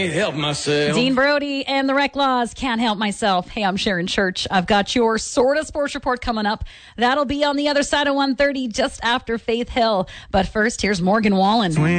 Help myself. Dean Brody and the Rec Laws, Can't Help Myself. Hey, I'm Sharon Church. I've got your Sort of Sports Report coming up. That'll be on the other side of 1:30, just after Faith Hill. But first, here's Morgan Wallen.